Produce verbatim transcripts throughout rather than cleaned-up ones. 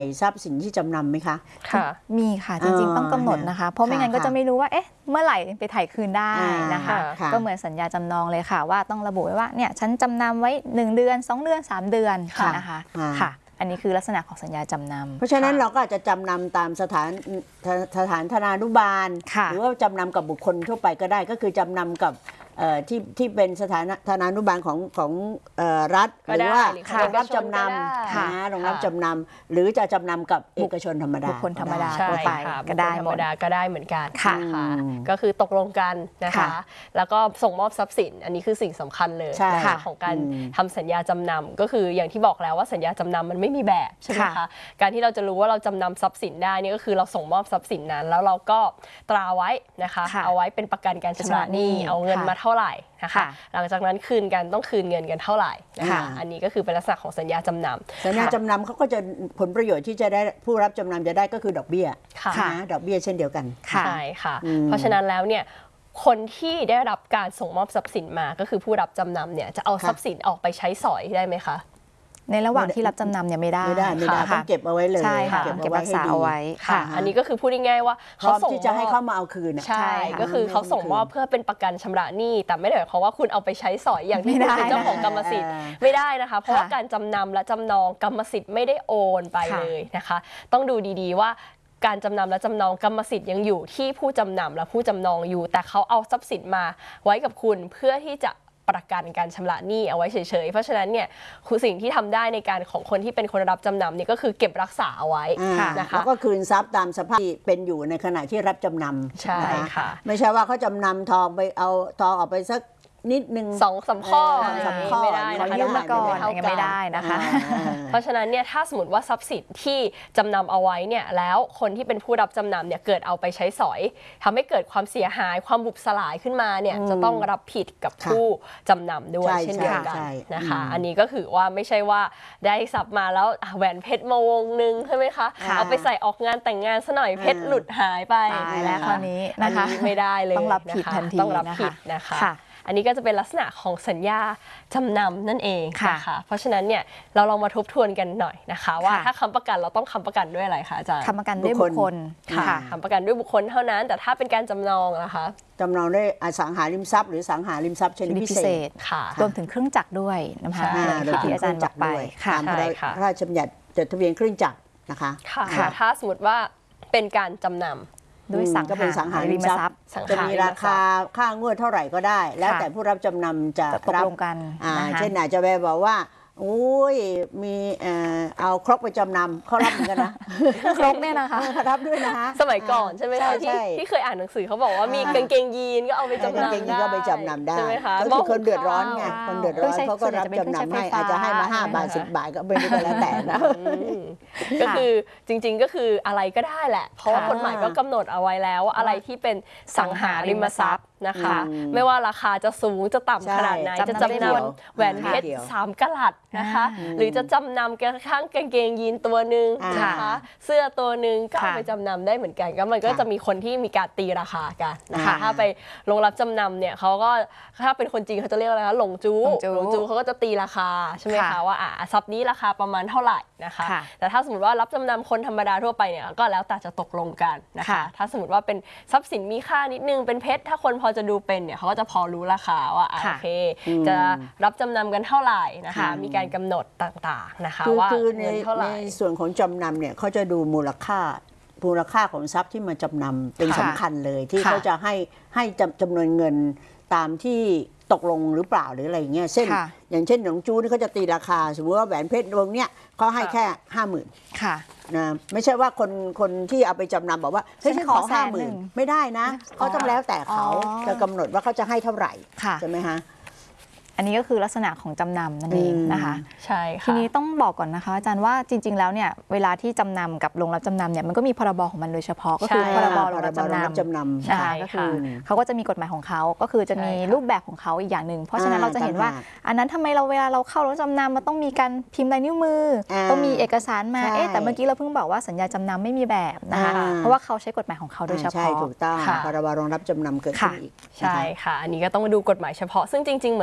ทรัพย์สินที่จำนำไหมคะค่ะมีค่ะจริงๆต้องกำหนดนะคะเพราะไม่งั้นก็จะไม่รู้ว่าเอ๊ะเมื่อไหร่ไปถ่ายคืนได้นะคะก็เหมือนสัญญาจำนองเลยค่ะว่าต้องระบุไว้ว่าเนี่ยฉันจำนำไว้หนึ่งเดือนสองเดือนสามเดือนนะคะค่ะอันนี้คือลักษณะของสัญญาจำนำเพราะฉะนั้นเราก็อาจจะจำนำตามสถานสถานธนานุบาลหรือว่าจำนำกับบุคคลทั่วไปก็ได้ก็คือจำนำกับที่ที่เป็นสถานธนานุบาลของของรัฐหรือว่าโรงรับจำนำนะโรงรับจำนำหรือจะจำนำกับเอกชนธรรมดาบุคคลธรรมดาทั่วไปก็ได้ธรรมดาก็ได้เหมือนกันค่ะก็คือตกลงกันนะคะแล้วก็ส่งมอบทรัพย์สินอันนี้คือสิ่งสำคัญเลยนะคะของการทำสัญญาจำนำก็คืออย่างที่บอกแล้วว่าสัญญาจำนำมันไม่มีแบบใช่ไหมคะการที่เราจะรู้ว่าเราจำนำทรัพย์สินได้นี่ก็คือเราส่งมอบทรัพย์สินนั้นแล้วเราก็ตราไว้นะคะเอาไว้เป็นประกันการชำระหนี้เอาเงินมาเท่าไหร่นะคะหลังจากนั้นคืนกันต้องคืนเงินกันเท่าไหร่นะคะอันนี้ก็คือเป็นลักษณะของสัญญาจำนำสัญญาจำนำเขาก็จะผลประโยชน์ที่จะได้ผู้รับจำนำจะได้ก็คือดอกเบี้ยนะดอกเบี้ยเช่นเดียวกันใช่ค่ะเพราะฉะนั้นแล้วเนี่ยคนที่ได้รับการส่งมอบทรัพย์สินมาก็คือผู้รับจำนำเนี่ยจะเอาทรัพย์สินออกไปใช้สอยได้ไหมคะในระหว่างที่รับจำนำเนี่ยไม่ได้ไม่ได้ไม่ได้ต้องเก็บเอาไว้เลยใช่ค่ะเก็บรักษาเอาไว้ค่ะอันนี้ก็คือพูดง่ายๆว่าเขาส่งที่จะให้เข้ามาเอาคืนใช่ก็คือเขาส่งมอบเพื่อเป็นประกันชำระหนี้แต่ไม่ได้หมายความว่าคุณเอาไปใช้สอยอย่างที่คุณเป็นเจ้าของกรรมสิทธิ์ไม่ได้นะคะเพราะว่าการจำนำและจำนองกรรมสิทธิ์ไม่ได้โอนไปเลยนะคะต้องดูดีๆว่าการจำนำและจำนองกรรมสิทธิ์ยังอยู่ที่ผู้จำนำและผู้จำนองอยู่แต่เขาเอาทรัพย์สินมาไว้กับคุณเพื่อที่จะประกันการชำระหนี้เอาไว้เฉยๆเพราะฉะนั้นเนี่ยคือสิ่งที่ทำได้ในการของคนที่เป็นคนรับจำนำนี่ก็คือเก็บรักษาเอาไว้นะคะแล้วก็คืนทรัพย์ตามสภาพที่เป็นอยู่ในขณะที่รับจำนำใช่ค่ะไม่ใช่ว่าเขาจำนำทองไปเอาทองออกไปสักนิดนึงสองสามข้อไม่ได้นะคะยืมมาก่อนไม่ได้นะคะเพราะฉะนั้นเนี่ยถ้าสมมติว่าทรัพย์สินที่จำนำเอาไว้เนี่ยแล้วคนที่เป็นผู้รับจำนำเนี่ยเกิดเอาไปใช้สอยทำให้เกิดความเสียหายความบุบสลายขึ้นมาเนี่ยจะต้องรับผิดกับผู้จำนำด้วยเช่นเดียวกันนะคะอันนี้ก็คือว่าไม่ใช่ว่าได้ทรัพย์มาแล้วแหวนเพชรมาวงนึงใช่ไหมคะเอาไปใส่ออกงานแต่งงานซะหน่อยเพชรหลุดหายไปแล้วคราวนี้นะคะไม่ได้เลยต้องรับผิดทันทีต้องรับผิดนะคะอันนี้ก็จะเป็นลักษณะของสัญญาจำนำนั่นเองนะคะเพราะฉะนั้นเนี่ยเราลองมาทบทวนกันหน่อยนะคะว่าถ้าค้ำประกันเราต้องค้ำประกันด้วยอะไรคะอาจารย์ค้ำประกันด้วยบุคคลค่ะค้ำประกันด้วยบุคคลเท่านั้นแต่ถ้าเป็นการจำนองนะคะจำนองด้วยอสังหาริมทรัพย์หรือสังหาริมทรัพย์ชนิดพิเศษค่ะรวมถึงเครื่องจักรด้วยนะคะที่อาจารย์บอกไปตามพระราชบัญญัติจดทะเบียนเครื่องจักรนะคะค่ะถ้าสมมติว่าเป็นการจำนำด้วยสังก็เป็นสังหาริมทรัพย์จะมีราคาค่างวดเท่าไหร่ก็ได้แล้วแต่ผู้รับจำนำจะตกลงกันเช่นอาจจะไปบอกว่าโอ้ยมีเอาครกไปจำนำเขารับเหมือนกันนะครกเนี่ยนะคะรับด้วยนะคะสมัยก่อนใช่ไหมคะที่ที่เคยอ่านหนังสือเขาบอกว่ามีกางเกงยีนก็เอาไปจำนำได้ก็ไปจำนำได้ใช่ไหมคะก็คือคนเดือดร้อนไงคนเดือดร้อนเขาก็รับจำนำให้อาจจะให้มาห้าบาทสิบบาทก็ไม่ได้แล้วแต่นะก็คือจริงๆก็คืออะไรก็ได้แหละเพราะว่ากฎหมายก็กำหนดเอาไว้แล้วว่าอะไรที่เป็นสังหาริมทรัพย์นะคะไม่ว่าราคาจะสูงจะต่ำขนาดไหนจะจำนำแหวนเพชรสามกะรัตนะคะหรือจะจำนำกระทั่งกางเกงยีนตัวหนึ่งนะคะเสื้อตัวหนึ่งก็เอาไปจำนำได้เหมือนกันก็มันก็จะมีคนที่มีการตีราคากันนะคะถ้าไปลงรับจำนำเนี่ยเขาก็ถ้าเป็นคนจีนเขาจะเรียกอะไรคะหลงจู้หลงจู้เขาก็จะตีราคาใช่ไหมคะว่าอ่ะทรัพย์นี้ราคาประมาณเท่าไหร่นะคะแต่ถ้าสมมติว่ารับจำนำคนธรรมดาทั่วไปเนี่ยก็แล้วแต่จะตกลงกันนะคะถ้าสมมติว่าเป็นทรัพย์สินมีค่านิดนึงเป็นเพชรถ้าคนพอจะดูเป็นเนี่ยเขาก็จะพอรู้ราคาว่าโอเคจะรับจำนำกันเท่าไหร่นะคะมีการกำหนดต่างๆนะคะว่าเงินเท่าไหร่ในส่วนของจำนำเนี่ยเขาจะดูมูลค่ามูลค่าของทรัพย์ที่มาจำนำเป็นสำคัญเลยที่เขาจะให้ให้จำนวนเงินตามที่ตกลงหรือเปล่าหรืออะไรเงี้ยเช่นอย่างเช่นหลงจู้นี่เขาจะตีราคาสมมติว่าแหวนเพชรวงเนี้ยเขาให้แค่ห้าหมื่นนะไม่ใช่ว่าคนคนที่เอาไปจำนำบอกว่าเฮ้ยฉันขอห้าหมื่นไม่ได้นะเขาต้องแล้วแต่เขาจะกำหนดว่าเขาจะให้เท่าไหร่ใช่ไหมฮะอันนี้ก็คือลักษณะของจำนำนั่นเองนะคะใช่ค่ะทีนี้ต้องบอกก่อนนะคะอาจารย์ว่าจริงๆแล้วเนี่ยเวลาที่จำนำกับโรงรับจำนำเนี่ยมันก็มีพรบของมันโดยเฉพาะก็คือพรบโรงรับจำนำใช่ก็คือเขาก็จะมีกฎหมายของเขาก็คือจะมีรูปแบบของเขาอีกอย่างหนึ่งเพราะฉะนั้นเราจะเห็นว่าอันนั้นทำไมเราเวลาเราเข้ารับจำนำมันต้องมีการพิมพ์ลายนิ้วมือต้องมีเอกสารมาเอ๊ะแต่เมื่อกี้เราเพิ่งบอกว่าสัญญาจำนำไม่มีแบบนะคะเพราะว่าเขาใช้กฎหมายของเขาโดยเฉพาะใช่ถูกต้องพรบโรงรับจำนำเกิดขึ้นอีกใช่ค่ะอันนี้ก็ต้องมาดูกฎหมายเฉพาะซึ่งจริงๆเหมือนนักศึกษา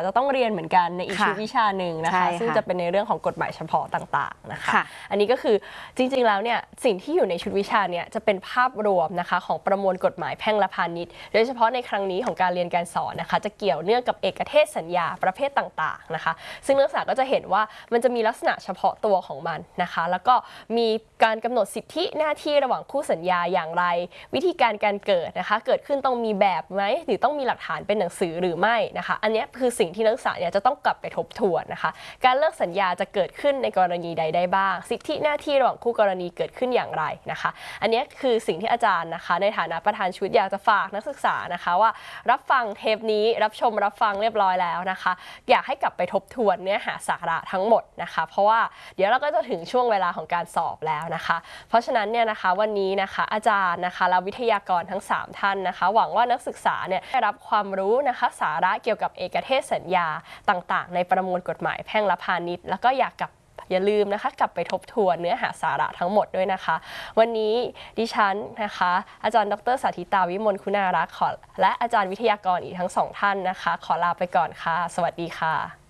จะต้องเรียนเหมือนกันในอีกชุดวิชาหนึ่งนะคะซึ่งจะเป็นในเรื่องของกฎหมายเฉพาะต่างๆนะคะอันนี้ก็คือจริงๆแล้วเนี่ยสิ่งที่อยู่ในชุดวิชาเนี่ยจะเป็นภาพรวมนะคะของประมวลกฎหมายแพ่งและพาณิชย์โดยเฉพาะในครั้งนี้ของการเรียนการสอนนะคะจะเกี่ยวเนื่องกับเอกเทศสัญญาประเภทต่างๆนะคะซึ่งนักศึกษาก็จะเห็นว่ามันจะมีลักษณะเฉพาะตัวของมันนะคะแล้วก็มีการกำหนดสิทธิหน้าที่ระหว่างคู่สัญญาอย่างไรวิธีการการเกิดนะคะเกิดขึ้นต้องมีแบบไหมหรือต้องมีหลักฐานเป็นหนังสือหรือไม่นะคะอันนี้คือสิ่งที่นักศึกษาเนี่ยจะต้องกลับไปทบทวนนะคะการเลิกสัญญาจะเกิดขึ้นในกรณีใดได้บ้างสิทธิหน้าที่ระหว่างคู่กรณีเกิดขึ้นอย่างไรนะคะอันนี้คือสิ่งที่อาจารย์นะคะในฐานะประธานชุดอยากจะฝากนักศึกษานะคะว่ารับฟังเทปนี้รับชมรับฟังเรียบร้อยแล้วนะคะอยากให้กลับไปทบทวนเนื้อหาสาระทั้งหมดนะคะเพราะว่าเดี๋ยวเราก็จะถึงช่วงเวลาของการสอบแล้วนะคะเพราะฉะนั้นเนี่ยนะคะวันนี้นะคะอาจารย์นะคะและวิทยากรทั้งสามท่านนะคะหวังว่านักศึกษาเนี่ยได้รับความรู้นะคะสาระเกี่ยวกับเอกเทศสัญญาต่างๆในประมวลกฎหมายแพ่งและพาณิชย์แล้วก็อยากกลับอย่าลืมนะคะกลับไปทบทวนเนื้อหาสาระทั้งหมดด้วยนะคะวันนี้ดิฉันนะคะอาจารย์ดร.สาธิตาวิมลคุณารักษ์และอาจารย์วิทยากรอีกทั้งสองท่านนะคะขอลาไปก่อนค่ะสวัสดีค่ะ